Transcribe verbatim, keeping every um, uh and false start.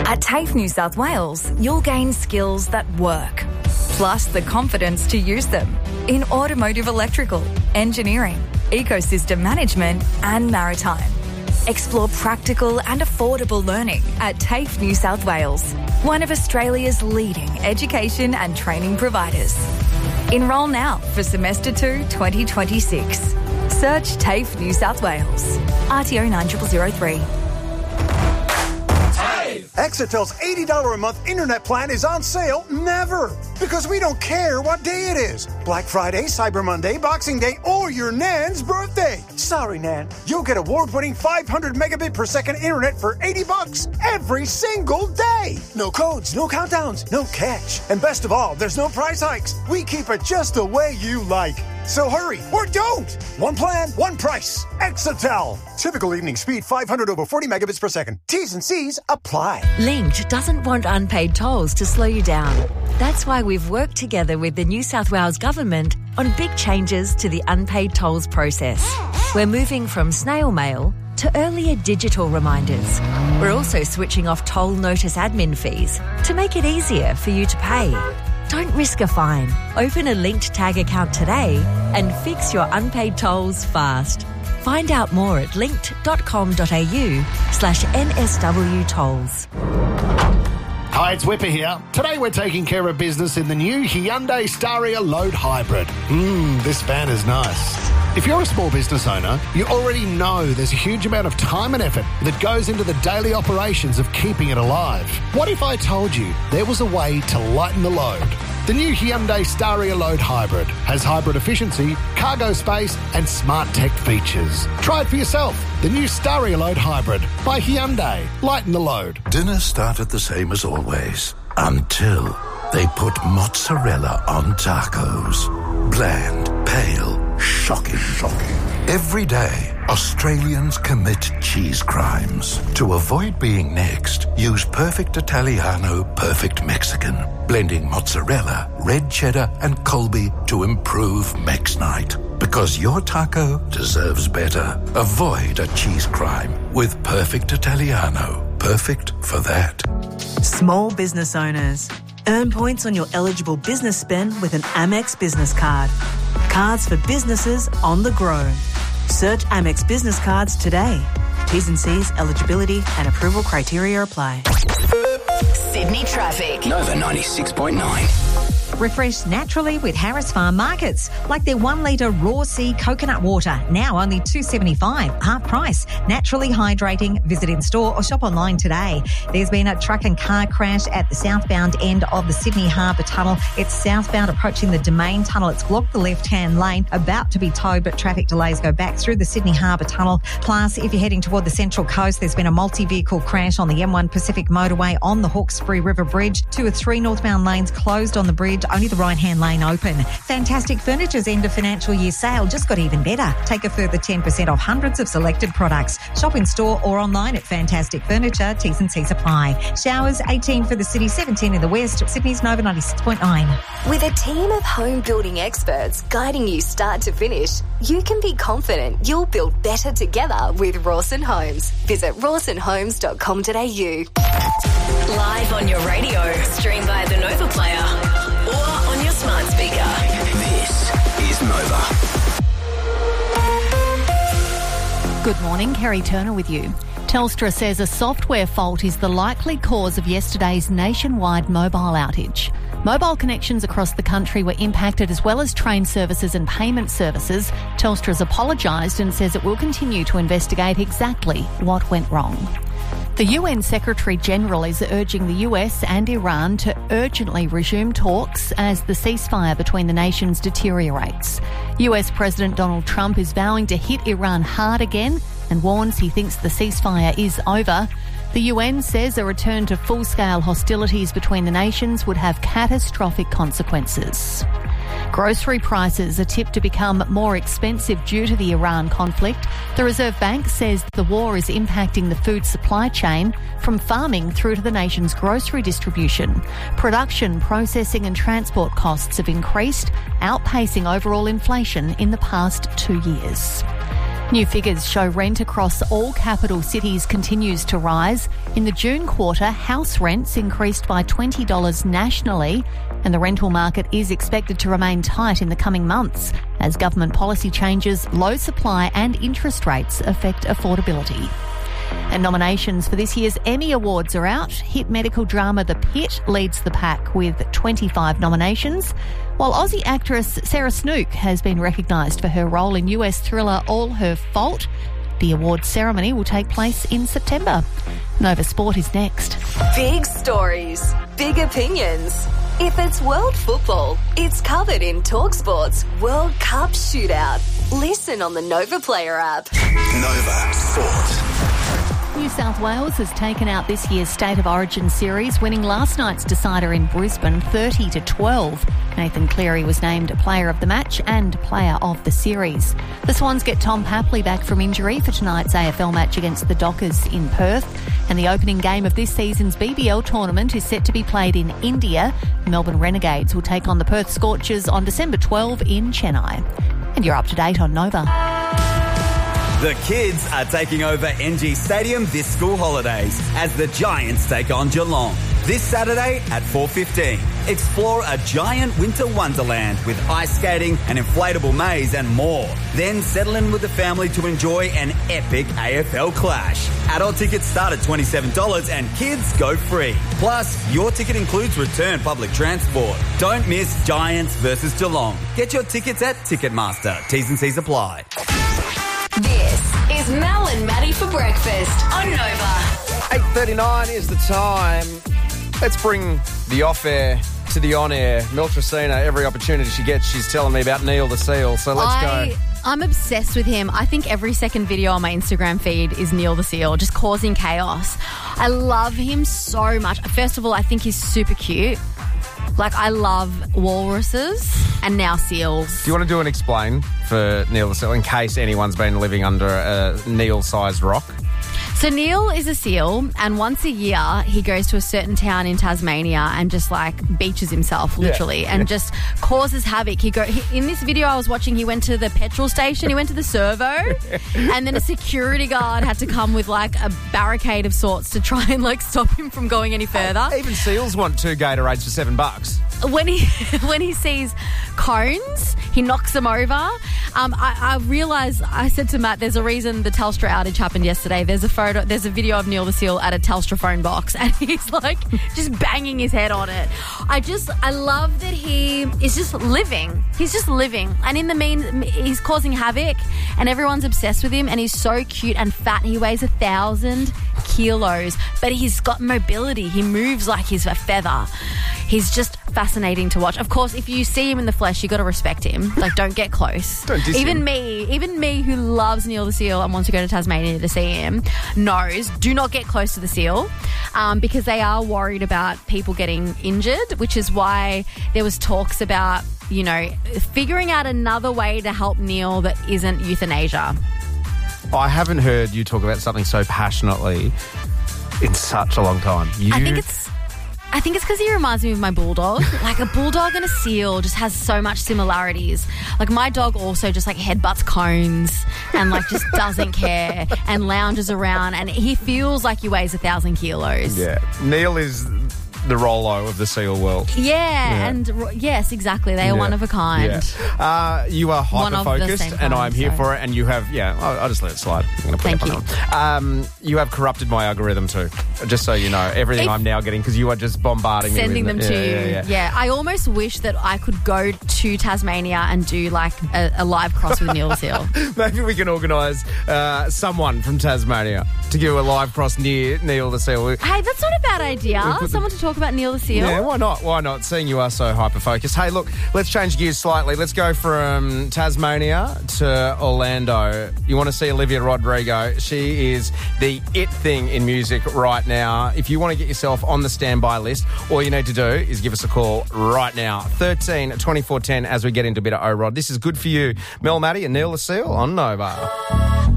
At TAFE New South Wales, you'll gain skills that work, plus the confidence to use them in automotive electrical, engineering, ecosystem management and maritime. Explore practical and affordable learning at TAFE New South Wales, one of Australia's leading education and training providers. Enrol now for Semester two twenty twenty-six. Search TAFE New South Wales. R T O nine zero zero zero three. Exetel's eighty dollars a month internet plan is on sale never, because we don't care what day it is. Black Friday, Cyber Monday, Boxing Day, or your Nan's birthday. Sorry, Nan. You'll get award-winning five hundred megabit per second internet for eighty bucks every single day. No codes, no countdowns, no catch. And best of all, there's no price hikes. We keep it just the way you like. So hurry, or don't. One plan, one price. Exetel. Typical evening speed, five hundred over forty megabits per second. T's and C's apply. Linked doesn't want unpaid tolls to slow you down. That's why we've worked together with the New South Wales Government on big changes to the unpaid tolls process. We're moving from snail mail to earlier digital reminders. We're also switching off toll notice admin fees to make it easier for you to pay. Don't risk a fine. Open a Linked Tag account today and fix your unpaid tolls fast. Find out more at linked.com.au slash NSW tolls. Hi, it's Whipper here. Today we're taking care of business in the new Hyundai Staria Load Hybrid. Mmm, this van is nice. If you're a small business owner, you already know there's a huge amount of time and effort that goes into the daily operations of keeping it alive. What if I told you there was a way to lighten the load? The new Hyundai Staria Load Hybrid has hybrid efficiency, cargo space and smart tech features. Try it for yourself. The new Staria Load Hybrid by Hyundai. Lighten the load. Dinner started the same as always until they put mozzarella on tacos. Bland, pale, shocking, shocking. Every day, Australians commit cheese crimes. To avoid being next, use Perfect Italiano, Perfect Mexican, blending mozzarella, red cheddar and Colby to improve Mex Night. Because your taco deserves better. Avoid a cheese crime with Perfect Italiano. Perfect for that. Small business owners. Earn points on your eligible business spend with an Amex business card. Cards for businesses on the grow. Search Amex Business Cards today. T's and C's, eligibility and approval criteria apply. Sydney traffic. Nova ninety-six point nine. Refreshed naturally with Harris Farm Markets, like their one litre raw sea coconut water, now only two dollars seventy-five, half price. Naturally hydrating. Visit in store or shop online today. There's been a truck and car crash at the southbound end of the Sydney Harbour Tunnel. It's southbound approaching the Domain Tunnel. It's blocked the left-hand lane, about to be towed, but traffic delays go back through the Sydney Harbour Tunnel. Plus, if you're heading toward the Central Coast, there's been a multi-vehicle crash on the M one Pacific Motorway on the Hawkesbury River Bridge. Two or three northbound lanes closed on the bridge. Only the right-hand lane open. Fantastic Furniture's end of financial year sale just got even better. Take a further ten percent off hundreds of selected products. Shop in store or online at Fantastic Furniture. T's and C's apply. Showers, eighteen for the city, seventeen in the west. Sydney's Nova ninety-six point nine. With a team of home building experts guiding you start to finish, you can be confident you'll build better together with Rawson Homes. Visit rawson homes dot com dot a u. Live on your radio, stream via the Nova Player or on your smart speaker. This is Nova. Good morning, Kerry Turner with you. Telstra says a software fault is the likely cause of yesterday's nationwide mobile outage. Mobile connections across the country were impacted, as well as train services and payment services. Telstra's apologised and says it will continue to investigate exactly what went wrong. The U N Secretary-General is urging the U S and Iran to urgently resume talks as the ceasefire between the nations deteriorates. U S President Donald Trump is vowing to hit Iran hard again and warns he thinks the ceasefire is over. The U N says a return to full-scale hostilities between the nations would have catastrophic consequences. Grocery prices are tipped to become more expensive due to the Iran conflict. The Reserve Bank says the war is impacting the food supply chain from farming through to the nation's grocery distribution. Production, processing and transport costs have increased, outpacing overall inflation in the past two years. New figures show rent across all capital cities continues to rise. In the June quarter, house rents increased by twenty dollars nationally, and the rental market is expected to remain tight in the coming months as government policy changes, low supply and interest rates affect affordability. And nominations for this year's Emmy Awards are out. Hit medical drama The Pit leads the pack with twenty-five nominations, while Aussie actress Sarah Snook has been recognised for her role in U S thriller All Her Fault. The awards ceremony will take place in September. Nova Sport is next. Big stories, big opinions. If it's world football, it's covered in TalkSport's World Cup Shootout. Listen on the Nova Player app. Nova Sport. New South Wales has taken out this year's State of Origin series, winning last night's decider in Brisbane thirty to twelve. Nathan Cleary was named Player of the Match and Player of the Series. The Swans get Tom Papley back from injury for tonight's A F L match against the Dockers in Perth. And the opening game of this season's B B L tournament is set to be played in India. Melbourne Renegades will take on the Perth Scorchers on December twelfth in Chennai. And you're up to date on Nova. The kids are taking over N G Stadium this school holidays as the Giants take on Geelong. This Saturday at four fifteen. Explore a giant winter wonderland with ice skating, an inflatable maze and more. Then settle in with the family to enjoy an epic A F L clash. Adult tickets start at twenty-seven dollars and kids go free. Plus, your ticket includes return public transport. Don't miss Giants versus Geelong. Get your tickets at Ticketmaster. T's and C's apply. This is Mel and Maddie for breakfast on Nova. eight thirty-nine is the time. Let's bring the off-air to the on-air. Mel Tracina, every opportunity she gets, she's telling me about Neil the Seal. So let's I, go. I'm obsessed with him. I think every second video on my Instagram feed is Neil the Seal, just causing chaos. I love him so much. First of all, I think he's super cute. Like, I love walruses and now seals. Do you want to do an explain for Neil the Seal in case anyone's been living under a Neil-sized rock? So Neil is a seal, and once a year he goes to a certain town in Tasmania and just like beaches himself, literally, yeah. and yeah. just causes havoc. He go he, in this video I was watching. He went to the petrol station. He went to the servo, and then a security guard had to come with like a barricade of sorts to try and like stop him from going any further. Even seals want two Gatorades for seven bucks. When he when he sees cones, he knocks them over. Um, I, I realised, I said to Matt, there's a reason the Telstra outage happened yesterday. There's a photo, there's a video of Neil the Seal at a Telstra phone box, and he's like just banging his head on it. I just, I love that he is just living. He's just living, and in the mean, he's causing havoc, and everyone's obsessed with him. And he's so cute and fat. He weighs a thousand kilos, but he's got mobility. He moves like he's a feather. He's just fascinating to watch. Of course, if you see him in the flesh, you got to respect him. Like, don't get close. Don't diss even him. me, even me who loves Neil the Seal and wants to go to Tasmania to see him, knows do not get close to the seal um, because they are worried about people getting injured, which is why there was talks about, you know, figuring out another way to help Neil that isn't euthanasia. I haven't heard you talk about something so passionately in such a long time. You... I think it's I think it's because he reminds me of my bulldog. Like, a bulldog and a seal just has so much similarities. Like, my dog also just like headbutts cones and like just doesn't care and lounges around, and he feels like he weighs a thousand kilos. Yeah, Neil is the Rollo of the seal world. Yeah, yeah. and yes, exactly. They are yeah. one of a kind. Yeah. Uh, you are hyper-focused, and I'm here sorry. for it, and you have, yeah, I'll, I'll just let it slide. I'm going to put Thank it up on you. Um, you have corrupted my algorithm too, just so you know. Everything if I'm now getting, because you are just bombarding sending me. Sending them the, to yeah, you. Yeah, yeah. yeah, I almost wish that I could go to Tasmania and do like a, a live cross with Neil the Seal. Maybe we can organise uh, someone from Tasmania to give a live cross near Neil the Seal. Hey, that's not a bad idea. Someone to talk about Neil the Seal. Yeah, why not? Why not? Seeing you are so hyper-focused. Hey, look, let's change gears slightly. Let's go from Tasmania to Orlando. You want to see Olivia Rodrigo? She is the it thing in music right now. If you want to get yourself on the standby list, all you need to do is give us a call right now. thirteen twenty-four ten as we get into a bit of O-Rod. This is Good For You. Mel Maddie and Neil the Seal on Nova.